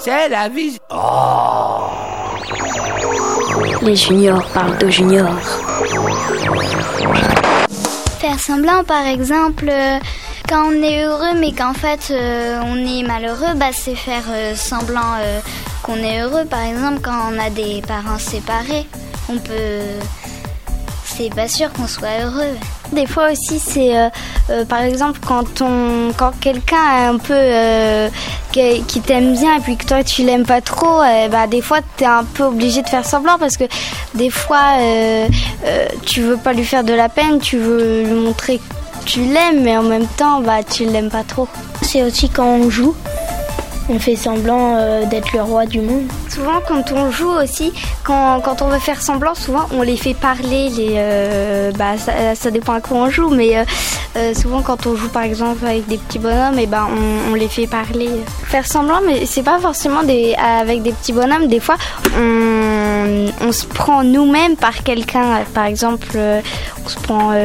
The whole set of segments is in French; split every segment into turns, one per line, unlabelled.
C'est la vie. Oh.
Les juniors parlent aux juniors.
Faire semblant, par exemple, quand on est heureux mais qu'en fait on est malheureux, c'est faire semblant qu'on est heureux. Par exemple, quand on a des parents séparés, c'est pas sûr qu'on soit heureux.
Des fois aussi, c'est par exemple quand quelqu'un est un peu qui t'aime bien et puis que toi tu l'aimes pas trop, des fois t'es un peu obligé de faire semblant parce que des fois tu veux pas lui faire de la peine, tu veux lui montrer que tu l'aimes mais en même temps tu l'aimes pas trop.
C'est aussi quand on joue. On fait semblant d'être le roi du monde.
Souvent, quand on joue aussi, quand on veut faire semblant, souvent on les fait parler. Ça dépend à quoi on joue, mais souvent quand on joue par exemple avec des petits bonhommes, on les fait parler. Faire semblant, mais c'est pas forcément avec des petits bonhommes. Des fois, on se prend nous-mêmes par quelqu'un. Par exemple, on se prend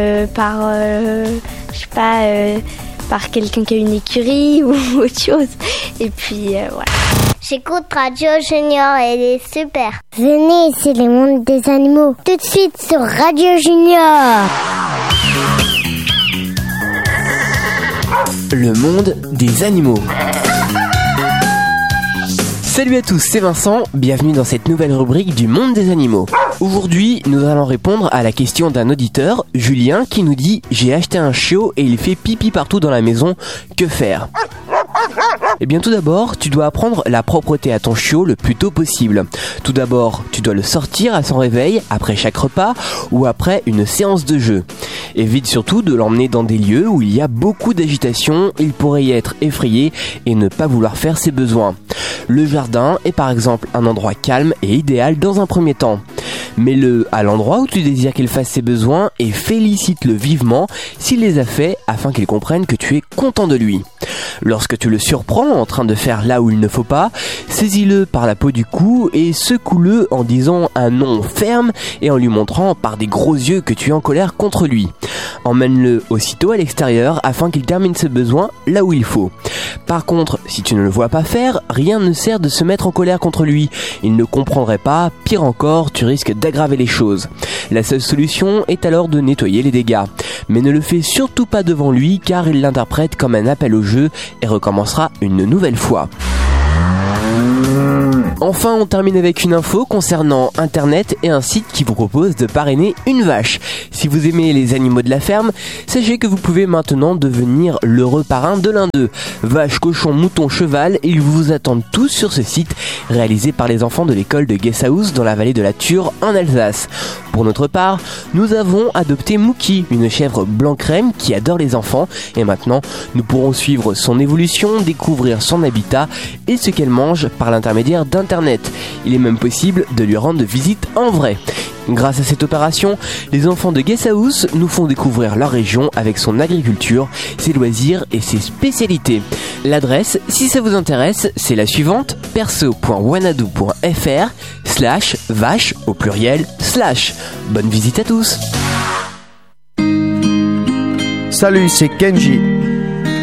par quelqu'un qui a une écurie ou autre chose. Et puis, voilà.
J'écoute Radio Junior, elle est super. Venez, c'est le monde des animaux. Tout de suite sur Radio Junior.
Le monde des animaux. Salut à tous, c'est Vincent, bienvenue dans cette nouvelle rubrique du monde des animaux. Aujourd'hui, nous allons répondre à la question d'un auditeur, Julien, qui nous dit « J'ai acheté un chiot et il fait pipi partout dans la maison, que faire ?» Eh bien tout d'abord, tu dois apprendre la propreté à ton chiot le plus tôt possible. Tout d'abord, tu dois le sortir à son réveil, après chaque repas ou après une séance de jeu. Évite surtout de l'emmener dans des lieux où il y a beaucoup d'agitation, il pourrait y être effrayé et ne pas vouloir faire ses besoins. Le jardin est par exemple un endroit calme et idéal dans un premier temps. Mets-le à l'endroit où tu désires qu'il fasse ses besoins et félicite-le vivement s'il les a faits afin qu'il comprenne que tu es content de lui. Lorsque tu le surprends en train de faire là où il ne faut pas, saisis-le par la peau du cou et secoue-le en disant un nom ferme et en lui montrant par des gros yeux que tu es en colère contre lui. Emmène-le aussitôt à l'extérieur afin qu'il termine ses besoins là où il faut. Par contre, si tu ne le vois pas faire, rien ne sert de se mettre en colère contre lui. Il ne comprendrait pas, pire encore, tu risques d'aggraver les choses. La seule solution est alors de nettoyer les dégâts. Mais ne le fais surtout pas devant lui car il l'interprète comme un appel au jeu et recommencera une nouvelle fois. Enfin, on termine avec une info concernant Internet et un site qui vous propose de parrainer une vache. Si vous aimez les animaux de la ferme, sachez que vous pouvez maintenant devenir l'heureux parrain de l'un d'eux. Vache, cochon, mouton, cheval, ils vous attendent tous sur ce site réalisé par les enfants de l'école de Guesshaus dans la vallée de la Thur en Alsace. Pour notre part, nous avons adopté Mookie, une chèvre blanc crème qui adore les enfants et maintenant nous pourrons suivre son évolution, découvrir son habitat et ce qu'elle mange par l'intermédiaire d'Internet. Il est même possible de lui rendre visite en vrai. Grâce à cette opération, les enfants de Guesshaus nous font découvrir leur région avec son agriculture, ses loisirs et ses spécialités. L'adresse, si ça vous intéresse, c'est la suivante: perso.wanadoo.fr/vache au pluriel /. Bonne visite à tous.
Salut, c'est Kenji.